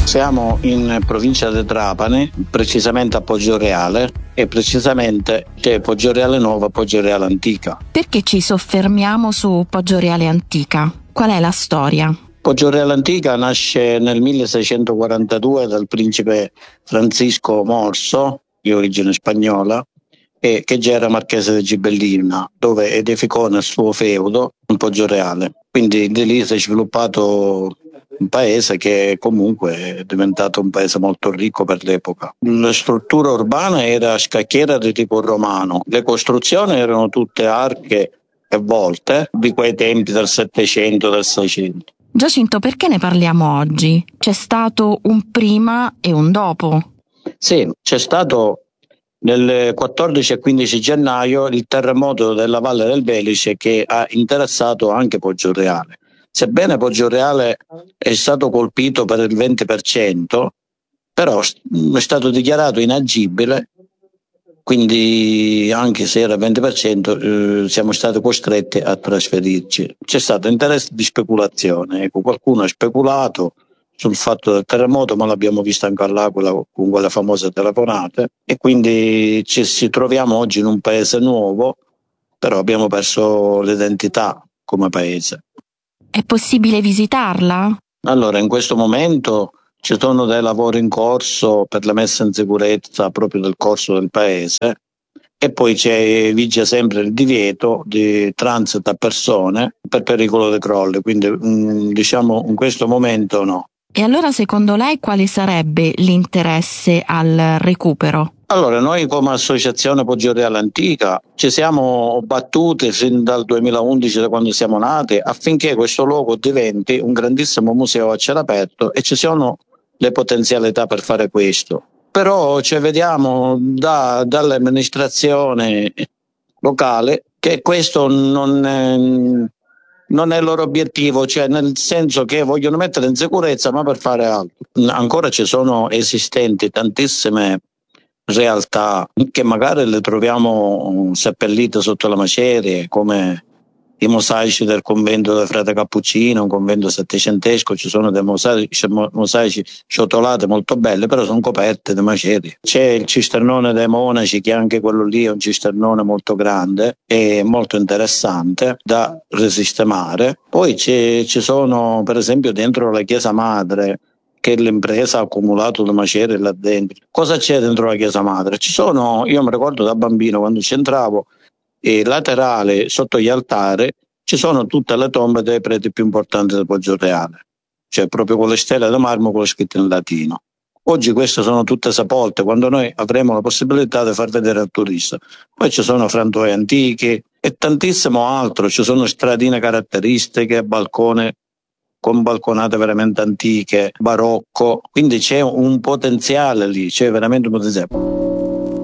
Siamo in provincia di Trapani, precisamente a Poggioreale, e precisamente c'è Poggioreale Nuova e Poggioreale Antica. Perché ci soffermiamo su Poggioreale Antica? Qual è la storia? Poggioreale Antica nasce nel 1642 dal principe Francisco Morso, di origine spagnola, e che già era marchese di Gibellina, dove edificò nel suo feudo un Poggioreale. Quindi di lì si è sviluppato un paese che comunque è diventato un paese molto ricco per l'epoca. La struttura urbana era scacchiera di tipo romano, le costruzioni erano tutte arche e volte di quei tempi del Settecento, del Seicento. Giacinto, perché ne parliamo oggi? C'è stato un prima e un dopo? Sì, c'è stato nel 14 e 15 gennaio il terremoto della Valle del Belice che ha interessato anche Poggioreale. Sebbene Poggioreale è stato colpito per il 20%, però è stato dichiarato inagibile, quindi anche se era il 20%, siamo stati costretti a trasferirci. C'è stato interesse di speculazione, ecco, qualcuno ha speculato sul fatto del terremoto, ma l'abbiamo visto anche all'Aquila con quelle famose telefonate, e quindi ci troviamo oggi in un paese nuovo, però abbiamo perso l'identità come paese. È possibile visitarla? Allora, in questo momento ci sono dei lavori in corso per la messa in sicurezza proprio del corso del paese, e poi vige sempre il divieto di transito a persone per pericolo di crolli, quindi diciamo in questo momento no. E allora secondo lei quale sarebbe l'interesse al recupero? Allora, noi come Associazione Poggioreale Antica ci siamo battuti sin dal 2011, da quando siamo nati, affinché questo luogo diventi un grandissimo museo a cielo aperto, e ci sono le potenzialità per fare questo. Però ci vediamo dall'amministrazione locale che questo non è il loro obiettivo, cioè nel senso che vogliono mettere in sicurezza ma per fare altro. Ancora ci sono esistenti tantissime realtà che magari le troviamo seppellite sotto la macerie, come i mosaici del convento del frate Cappuccino, un convento settecentesco. Ci sono dei mosaici ciotolati molto belli, però sono coperte di macerie. C'è il cisternone dei monaci, che anche quello lì è un cisternone molto grande e molto interessante da risistemare. Poi ci sono, per esempio, dentro la chiesa madre, che l'impresa ha accumulato le macerie là dentro. Cosa c'è dentro la chiesa madre? Io mi ricordo da bambino, quando ci entravo, e laterale sotto gli altari ci sono tutte le tombe dei preti più importanti del Poggioreale, cioè proprio con le stelle di marmo con le scritte in latino. Oggi queste sono tutte sepolte, quando noi avremo la possibilità di far vedere al turista. Poi ci sono frantoi antichi e tantissimo altro, ci sono stradine caratteristiche, balcone con balconate veramente antiche, barocco, quindi c'è un potenziale lì, c'è veramente un potenziale.